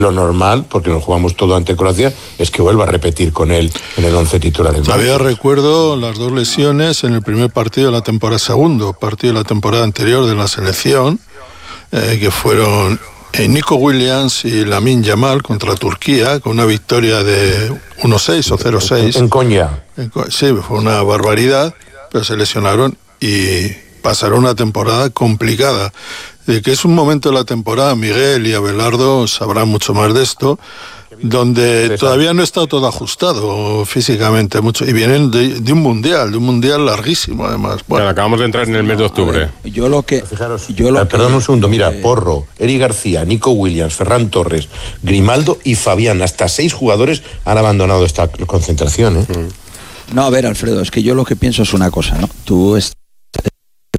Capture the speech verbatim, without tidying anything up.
Lo normal, porque nos jugamos todo ante Croacia, es que vuelva a repetir con él en el once titular. Todavía recuerdo las dos lesiones en el primer partido de la temporada, segundo partido de la temporada anterior de la selección, eh, que fueron eh, Nico Williams y Lamine Yamal contra Turquía, con una victoria de uno seis o cero seis. En Konya. Sí, fue una barbaridad, pero se lesionaron y pasaron una temporada complicada. De que es un momento de la temporada, Miguel y Abelardo sabrán mucho más de esto, donde todavía no está todo ajustado físicamente mucho, y vienen de, de un mundial, de un mundial larguísimo además. Bueno, acabamos de entrar en el mes de octubre. Ver, yo lo que... Fijaros, yo lo perdón que, un segundo, mira, eh, Porro, Eri García, Nico Williams, Ferran Torres, Grimaldo y Fabián, hasta seis jugadores han abandonado esta concentración, ¿eh? No, a ver, Alfredo, es que yo lo que pienso es una cosa, ¿no? Tú... Es...